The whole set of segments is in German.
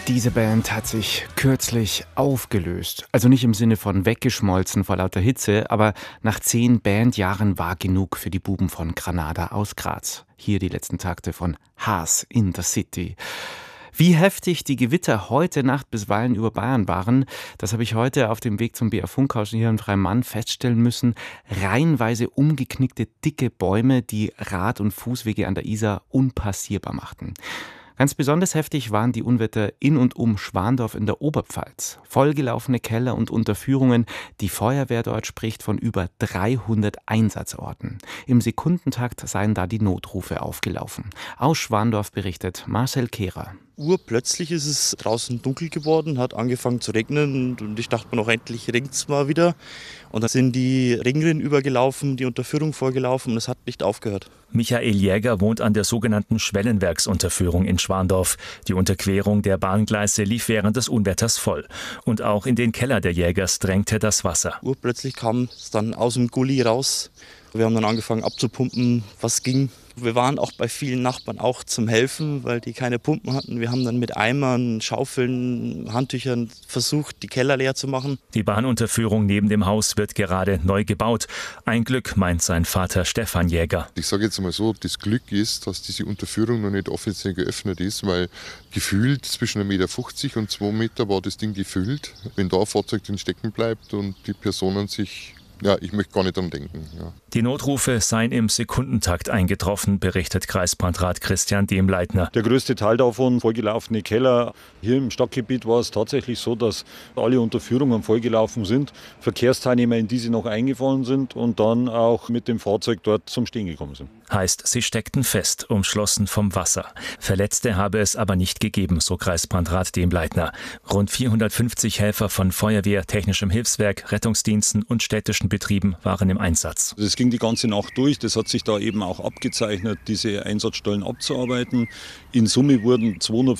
Diese Band hat sich kürzlich aufgelöst. Also nicht im Sinne von weggeschmolzen vor lauter Hitze, aber nach 10 Bandjahren war genug für die Buben von Granada aus Graz. Hier die letzten Takte von Haas in the City. Wie heftig die Gewitter heute Nacht bisweilen über Bayern waren, das habe ich heute auf dem Weg zum BR Funkhaus hier in Freimann feststellen müssen. Reihenweise umgeknickte, dicke Bäume, die Rad- und Fußwege an der Isar unpassierbar machten. Ganz besonders heftig waren die Unwetter in und um Schwandorf in der Oberpfalz. Vollgelaufene Keller und Unterführungen. Die Feuerwehr dort spricht von über 300 Einsatzorten. Im Sekundentakt seien da die Notrufe aufgelaufen. Aus Schwandorf berichtet Marcel Kehrer. Urplötzlich ist es draußen dunkel geworden, hat angefangen zu regnen und ich dachte mir noch, endlich regnet es mal wieder. Und dann sind die Ringrinnen übergelaufen, die Unterführung vorgelaufen und es hat nicht aufgehört. Michael Jäger wohnt an der sogenannten Schwellenwerksunterführung in Schwandorf. Die Unterquerung der Bahngleise lief während des Unwetters voll. Und auch in den Keller der Jägers drängte das Wasser. Urplötzlich kam es dann aus dem Gully raus. Wir haben dann angefangen abzupumpen, was ging. Wir waren auch bei vielen Nachbarn auch zum Helfen, weil die keine Pumpen hatten. Wir haben dann mit Eimern, Schaufeln, Handtüchern versucht, die Keller leer zu machen. Die Bahnunterführung neben dem Haus wird gerade neu gebaut. Ein Glück, meint sein Vater Stefan Jäger. Ich sage jetzt mal so, das Glück ist, dass diese Unterführung noch nicht offiziell geöffnet ist, weil gefühlt zwischen 1,50 Meter und 2 Meter war das Ding gefüllt. Wenn da ein Fahrzeug drin stecken bleibt und die Personen sich... Ja, ich möchte gar nicht dran denken. Ja. Die Notrufe seien im Sekundentakt eingetroffen, berichtet Kreisbrandrat Christian Demleitner. Der größte Teil davon, vollgelaufene Keller. Hier im Stadtgebiet war es tatsächlich so, dass alle Unterführungen vollgelaufen sind, Verkehrsteilnehmer in diese noch eingefallen sind und dann auch mit dem Fahrzeug dort zum Stehen gekommen sind. Heißt, sie steckten fest, umschlossen vom Wasser. Verletzte habe es aber nicht gegeben, so Kreisbrandrat Demleitner. Rund 450 Helfer von Feuerwehr, Technischem Hilfswerk, Rettungsdiensten und städtischen Betrieben waren im Einsatz. Es ging die ganze Nacht durch. Das hat sich da eben auch abgezeichnet, diese Einsatzstellen abzuarbeiten. In Summe wurden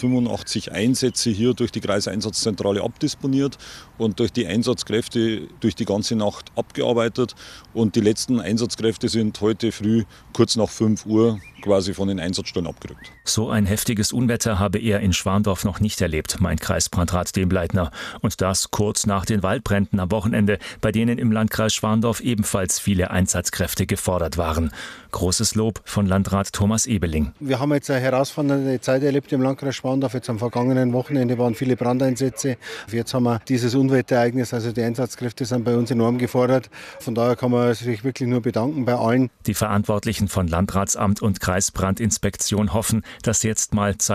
285 Einsätze hier durch die Kreiseinsatzzentrale abdisponiert und durch die Einsatzkräfte durch die ganze Nacht abgearbeitet. Und die letzten Einsatzkräfte sind heute früh kurz nach 5 Uhr quasi von den Einsatzstellen abgerückt. So ein heftiges Unwetter habe er in Schwandorf noch nicht erlebt, meint Kreisbrandrat Demleitner. Und das kurz nach den Waldbränden am Wochenende, bei denen im Landkreis Schwandorf ebenfalls viele Einsatzkräfte gefordert waren. Großes Lob von Landrat Thomas Ebeling. Wir haben jetzt eine herausfordernde Zeit erlebt im Landkreis Schwandorf. Jetzt am vergangenen Wochenende waren viele Brandeinsätze. Jetzt haben wir dieses Unwetterereignis, also die Einsatzkräfte sind bei uns enorm gefordert. Von daher kann man sich wirklich nur bedanken bei allen. Die Verantwortlichen von Landratsamt und Kreisbrandinspektion hoffen, dass jetzt mal Zeit